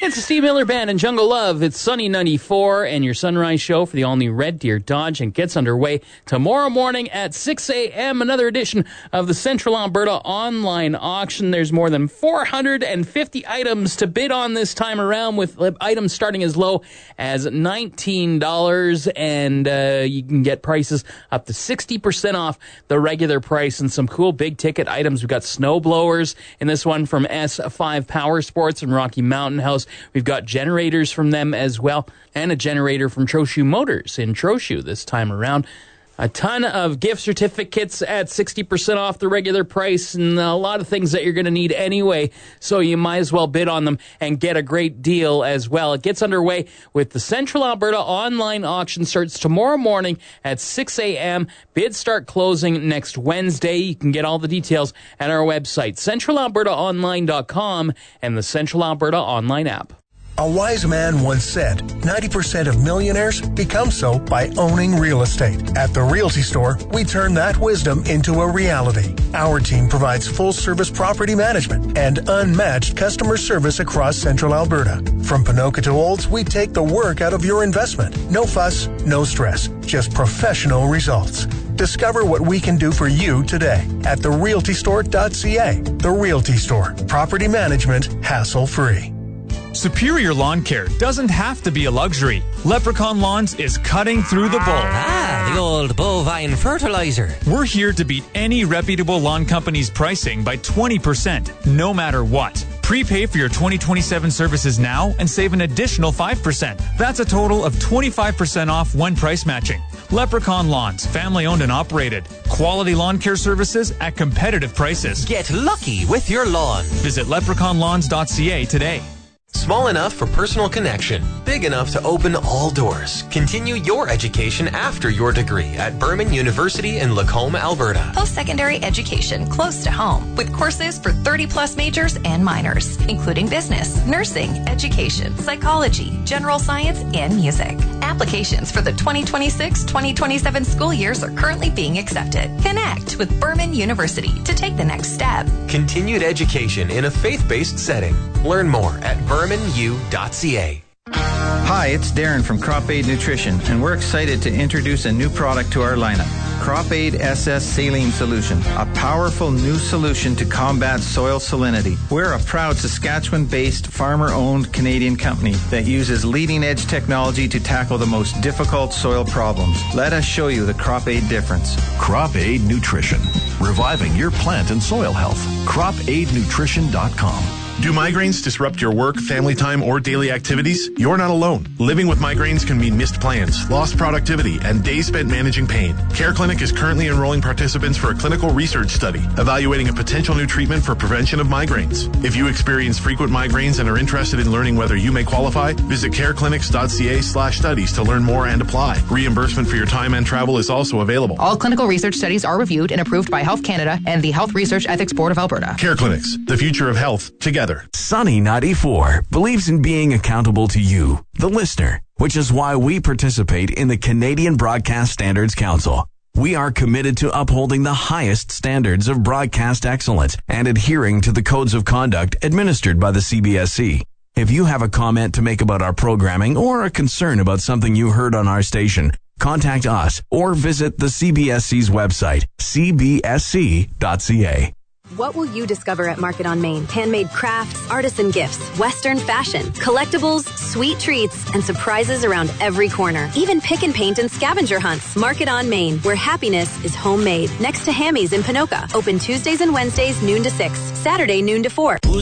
It's the Steve Miller Band and Jungle Love. It's Sunny 94 and your sunrise show for the all-new Red Deer Dodge, and gets underway tomorrow morning at 6 a.m. Another edition of the Central Alberta online auction. There's more than 450 items to bid on this time around, with items starting as low as $19, and you can get prices up to 60% off the regular price, and some cool big-ticket items. We've got snow blowers in this one from S5 Power Sports and Rocky Mountain House. We've got generators from them as well, and a generator from Trochu Motors in Trochu this time around. A ton of gift certificates at 60% off the regular price, and a lot of things that you're going to need anyway, so you might as well bid on them and get a great deal as well. It gets underway with the Central Alberta online auction. Starts tomorrow morning at 6 a.m. Bids start closing next Wednesday. You can get all the details at our website, centralalbertaonline.com, and the Central Alberta online app. A wise man once said, 90% of millionaires become so by owning real estate. At the Realty Store, we turn that wisdom into a reality. Our team provides full-service property management and unmatched customer service across Central Alberta. From Ponoka to Olds, we take the work out of your investment. No fuss, no stress, just professional results. Discover what we can do for you today at therealtystore.ca. The Realty Store. Property management, hassle-free. Superior lawn care doesn't have to be a luxury. Leprechaun Lawns is cutting through the bull. The old bovine fertilizer. We're here to beat any reputable lawn company's pricing by 20%, no matter what. Prepay for your 2027 services now and save an additional 5%. That's a total of 25% off when price matching. Leprechaun Lawns, family owned and operated. Quality lawn care services at competitive prices. Get lucky with your lawn. Visit leprechaunlawns.ca today. Small enough for personal connection, big enough to open all doors. Continue your education after your degree at Berman University in Lacombe, Alberta. Post-secondary education close to home, with courses for 30-plus majors and minors, including business, nursing, education, psychology, general science, and music. Applications for the 2026-2027 school years are currently being accepted. Connect with Berman University to take the next step. Continued education in a faith-based setting. Learn more at bermanu.ca. Hi, it's Darren from Crop Aid Nutrition, and we're excited to introduce a new product to our lineup. Crop Aid SS Saline Solution, a powerful new solution to combat soil salinity. We're a proud Saskatchewan-based, farmer-owned Canadian company that uses leading-edge technology to tackle the most difficult soil problems. Let us show you the Crop Aid difference. Crop Aid Nutrition, reviving your plant and soil health. CropAidNutrition.com. Do migraines disrupt your work, family time, or daily activities? You're not alone. Living with migraines can mean missed plans, lost productivity, and days spent managing pain. Care Clinic is currently enrolling participants for a clinical research study evaluating a potential new treatment for prevention of migraines. If you experience frequent migraines and are interested in learning whether you may qualify, visit careclinics.ca/studies to learn more and apply. Reimbursement for your time and travel is also available. All clinical research studies are reviewed and approved by Health Canada and the Health Research Ethics Board of Alberta. Care Clinics, the future of health, together. Sunny 94 believes in being accountable to you, the listener, which is why we participate in the Canadian Broadcast Standards Council. We are committed to upholding the highest standards of broadcast excellence and adhering to the codes of conduct administered by the CBSC. If you have a comment to make about our programming or a concern about something you heard on our station, contact us or visit the CBSC's website, cbsc.ca. What will you discover at Market on Main? Handmade crafts, artisan gifts, Western fashion, collectibles, sweet treats, and surprises around every corner. Even pick and paint and scavenger hunts. Market on Main, where happiness is homemade. Next to Hammy's in Ponoka. Open Tuesdays and Wednesdays, noon to 6. Saturday, noon to 4.